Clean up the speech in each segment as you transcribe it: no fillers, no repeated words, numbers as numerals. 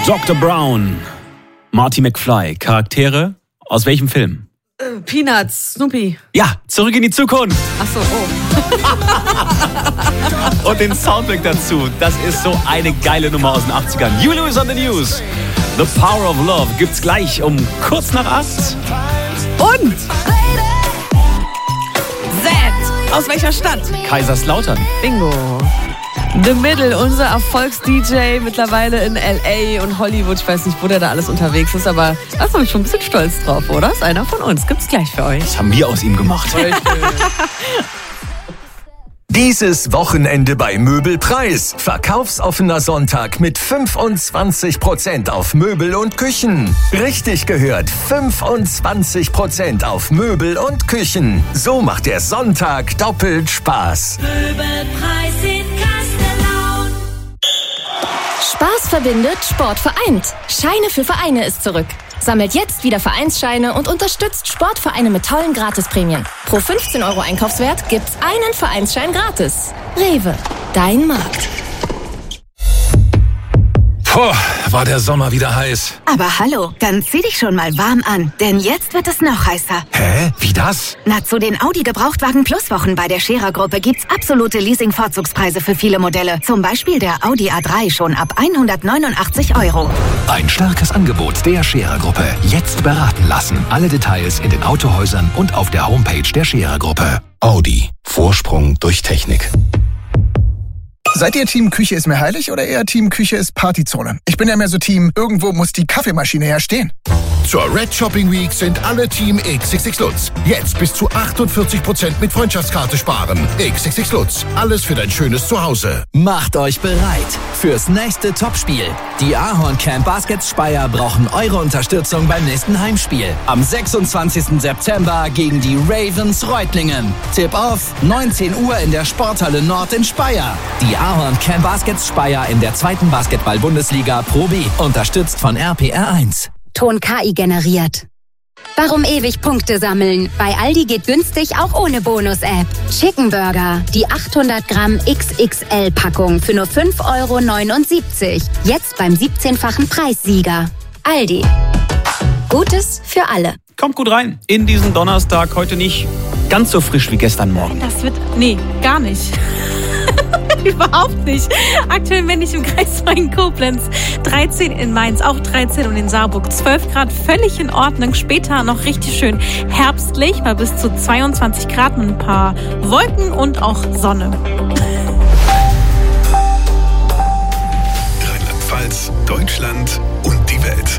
Dr. Brown, Marty McFly, Charaktere aus welchem Film? Peanuts, Snoopy. Ja, Zurück in die Zukunft. Ach so, oh. Und den Soundtrack dazu, das ist so eine geile Nummer aus den 80ern. Huey Lewis on the News. The Power of Love gibt's gleich um kurz nach 8. Und Z. Aus welcher Stadt? Kaiserslautern. Bingo. The Middle, unser Erfolgs-DJ, mittlerweile in L.A. und Hollywood. Ich weiß nicht, wo der da alles unterwegs ist, aber da ist man schon ein bisschen stolz drauf, oder? Ist einer von uns. Gibt's gleich für euch. Das haben wir aus ihm gemacht. Dieses Wochenende bei Möbelpreis. Verkaufsoffener Sonntag mit 25% auf Möbel und Küchen. Richtig gehört, 25% auf Möbel und Küchen. So macht der Sonntag doppelt Spaß. Möbelpreis in Kastellaun. Spaß verbindet, Sport vereint. Scheine für Vereine ist zurück. Sammelt jetzt wieder Vereinsscheine und unterstützt Sportvereine mit tollen Gratisprämien. Pro 15 € Einkaufswert gibt's einen Vereinsschein gratis. Rewe, dein Markt. Puh, war der Sommer wieder heiß. Aber hallo, dann zieh dich schon mal warm an, denn jetzt wird es noch heißer. Hä? Wie das? Na, zu den Audi Gebrauchtwagen Plus Wochen bei der Scherer-Gruppe gibt's absolute Leasing-Vorzugspreise für viele Modelle. Zum Beispiel der Audi A3 schon ab 189 €. Ein starkes Angebot der Scherer-Gruppe. Jetzt beraten lassen. Alle Details in den Autohäusern und auf der Homepage der Scherer-Gruppe. Audi. Vorsprung durch Technik. Seid ihr Team Küche ist mir heilig oder eher Team Küche ist Partyzone? Ich bin ja mehr so Team, irgendwo muss die Kaffeemaschine ja stehen. Zur Red Shopping Week sind alle Team XXX Lutz. Jetzt bis zu 48% mit Freundschaftskarte sparen. XXX Lutz. Alles für dein schönes Zuhause. Macht euch bereit fürs nächste Topspiel. Die Ahorncamp Baskets Speyer brauchen eure Unterstützung beim nächsten Heimspiel. Am 26. September gegen die Ravens Reutlingen. Tip-Off 19 Uhr in der Sporthalle Nord in Speyer. Die Ahorncamp Baskets Speyer in der 2. Basketball-Bundesliga Pro B. Unterstützt von RPR1. Ton KI generiert. Warum ewig Punkte sammeln? Bei Aldi geht günstig auch ohne Bonus-App. Chicken Burger, die 800 Gramm XXL-Packung für nur 5,79 €. Jetzt beim 17-fachen Preissieger. Aldi. Gutes für alle. Kommt gut rein in diesen Donnerstag. Heute nicht ganz so frisch wie gestern Morgen. Nee, gar nicht. Überhaupt nicht. Aktuell bin ich im Kreis Main-Koblenz. 13 in Mainz, auch 13 und in Saarburg 12 Grad. Völlig in Ordnung. Später noch richtig schön herbstlich, bei bis zu 22 Grad mit ein paar Wolken und auch Sonne. Rheinland-Pfalz, Deutschland und die Welt.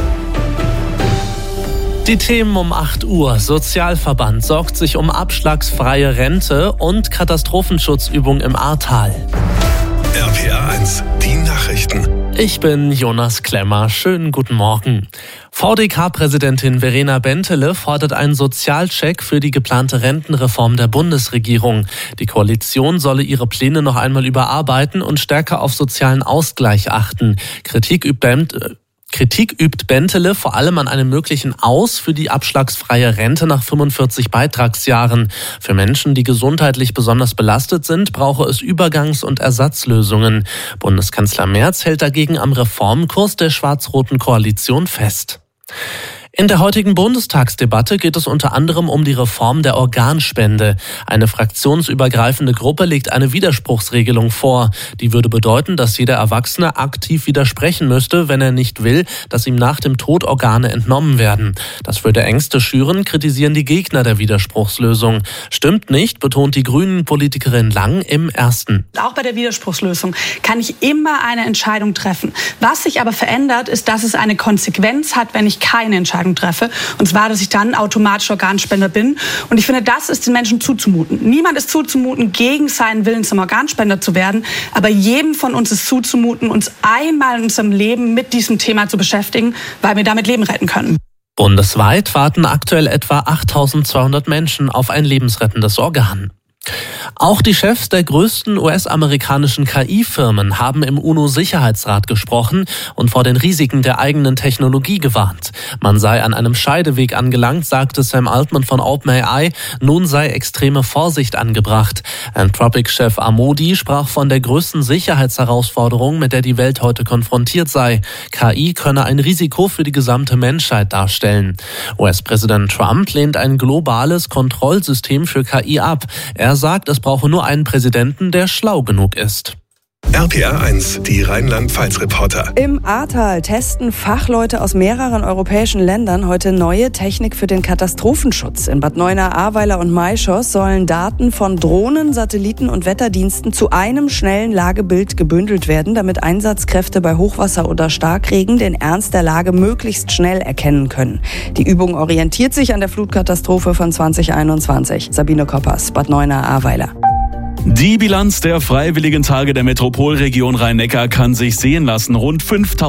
Die Themen um 8 Uhr. Sozialverband sorgt sich um abschlagsfreie Rente und Katastrophenschutzübung im Ahrtal. RPR1, die Nachrichten. Ich bin Jonas Klemmer. Schönen guten Morgen. VDK-Präsidentin Verena Bentele fordert einen Sozialcheck für die geplante Rentenreform der Bundesregierung. Die Koalition solle ihre Pläne noch einmal überarbeiten und stärker auf sozialen Ausgleich achten. Kritik übt Bentele vor allem an einem möglichen Aus für die abschlagsfreie Rente nach 45 Beitragsjahren. Für Menschen, die gesundheitlich besonders belastet sind, brauche es Übergangs- und Ersatzlösungen. Bundeskanzler Merz hält dagegen am Reformkurs der schwarz-roten Koalition fest. In der heutigen Bundestagsdebatte geht es unter anderem um die Reform der Organspende. Eine fraktionsübergreifende Gruppe legt eine Widerspruchsregelung vor. Die würde bedeuten, dass jeder Erwachsene aktiv widersprechen müsste, wenn er nicht will, dass ihm nach dem Tod Organe entnommen werden. Das würde Ängste schüren, kritisieren die Gegner der Widerspruchslösung. Stimmt nicht, betont die Grünen-Politikerin Lang im Ersten. Auch bei der Widerspruchslösung kann ich immer eine Entscheidung treffen. Was sich aber verändert, ist, dass es eine Konsequenz hat, wenn ich keine Entscheidung treffe. Und zwar, dass ich dann automatisch Organspender bin. Und ich finde, das ist den Menschen zuzumuten. Niemand ist zuzumuten, gegen seinen Willen zum Organspender zu werden. Aber jedem von uns ist zuzumuten, uns einmal in unserem Leben mit diesem Thema zu beschäftigen, weil wir damit Leben retten können. Bundesweit warten aktuell etwa 8.200 Menschen auf ein lebensrettendes Organ. Auch die Chefs der größten US-amerikanischen KI-Firmen haben im UNO-Sicherheitsrat gesprochen und vor den Risiken der eigenen Technologie gewarnt. Man sei an einem Scheideweg angelangt, sagte Sam Altman von OpenAI. Nun sei extreme Vorsicht angebracht. Anthropic-Chef Amodi sprach von der größten Sicherheitsherausforderung, mit der die Welt heute konfrontiert sei. KI könne ein Risiko für die gesamte Menschheit darstellen. US-Präsident Trump lehnt ein globales Kontrollsystem für KI ab. Er sagt, es brauche nur einen Präsidenten, der schlau genug ist. RPR 1, die Rheinland-Pfalz-Reporter. Im Ahrtal testen Fachleute aus mehreren europäischen Ländern heute neue Technik für den Katastrophenschutz. In Bad Neuenahr-Ahrweiler und Maischoss sollen Daten von Drohnen, Satelliten und Wetterdiensten zu einem schnellen Lagebild gebündelt werden, damit Einsatzkräfte bei Hochwasser oder Starkregen den Ernst der Lage möglichst schnell erkennen können. Die Übung orientiert sich an der Flutkatastrophe von 2021. Sabine Koppers, Bad Neuenahr-Ahrweiler. Die Bilanz der Freiwilligen Tage der Metropolregion Rhein-Neckar kann sich sehen lassen. Rund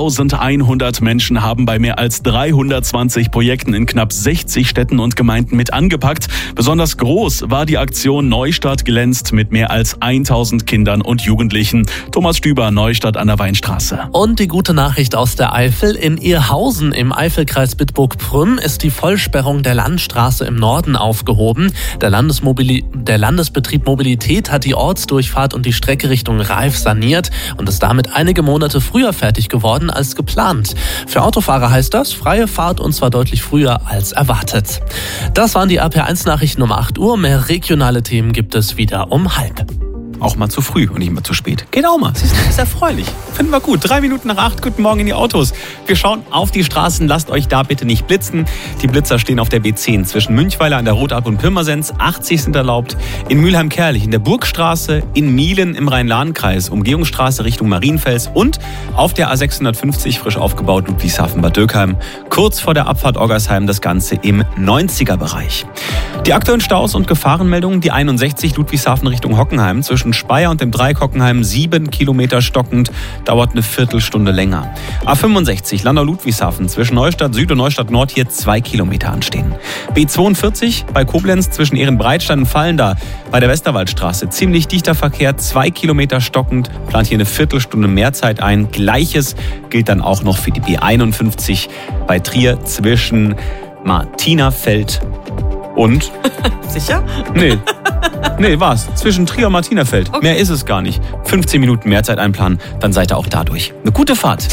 5.100 Menschen haben bei mehr als 320 Projekten in knapp 60 Städten und Gemeinden mit angepackt. Besonders groß war die Aktion Neustadt glänzt mit mehr als 1.000 Kindern und Jugendlichen. Thomas Stüber, Neustadt an der Weinstraße. Und die gute Nachricht aus der Eifel. In Irrhausen im Eifelkreis Bitburg-Prüm ist die Vollsperrung der Landstraße im Norden aufgehoben. Der Landesbetrieb Mobilität hat die Ortsdurchfahrt und die Strecke Richtung Reif saniert und ist damit einige Monate früher fertig geworden als geplant. Für Autofahrer heißt das freie Fahrt und zwar deutlich früher als erwartet. Das waren die RPR1-Nachrichten um 8 Uhr. Mehr regionale Themen gibt es wieder um 12:30. Auch mal zu früh und nicht mal zu spät. Geht auch mal. Ist erfreulich. Finden wir gut. 3 Minuten nach 8. Guten Morgen in die Autos. Wir schauen auf die Straßen. Lasst euch da bitte nicht blitzen. Die Blitzer stehen auf der B10 zwischen Münchweiler an der Rotab und Pirmasens. 80 sind erlaubt. In Mülheim-Kerlich, in der Burgstraße, in Mielen im Rhein-Lahn-Kreis, Umgehungsstraße Richtung Marienfels und auf der A650 frisch aufgebaut Ludwigshafen-Bad Dürkheim. Kurz vor der Abfahrt Oggersheim das Ganze im 90er-Bereich. Die aktuellen Staus und Gefahrenmeldungen. Die 61 Ludwigshafen Richtung Hockenheim zwischen Speyer und dem Dreieck Hockenheim 7 Kilometer stockend, dauert eine Viertelstunde länger. A65 Landau-Ludwigshafen zwischen Neustadt Süd und Neustadt Nord hier 2 Kilometer anstehen. B42 bei Koblenz zwischen Ehrenbreitstein und Fallenda bei der Westerwaldstraße ziemlich dichter Verkehr, 2 Kilometer stockend, plant hier eine Viertelstunde mehr Zeit ein. Gleiches gilt dann auch noch für die B51 bei Trier zwischen Martinafeld und... Sicher? Nee, war's. Zwischen Trier und Martinafeld. Okay. Mehr ist es gar nicht. 15 Minuten mehr Zeit einplanen, dann seid ihr auch da durch. Eine gute Fahrt.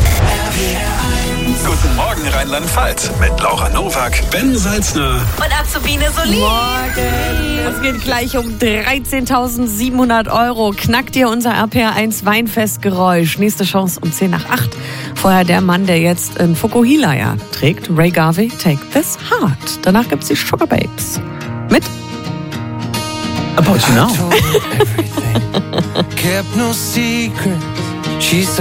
Guten Morgen Rheinland-Pfalz mit Laura Nowak, Ben Salzner und Azubine Solin. Morgen. Es geht gleich um 13.700 €. Knackt ihr unser RPR1 Weinfestgeräusch. Nächste Chance um 10 nach 8. Vorher der Mann, der jetzt in Fukuhila trägt. Ray Garvey, Take This Heart. Danach gibt's die Sugar Babes. Mit About You Now. Kept no secret. She said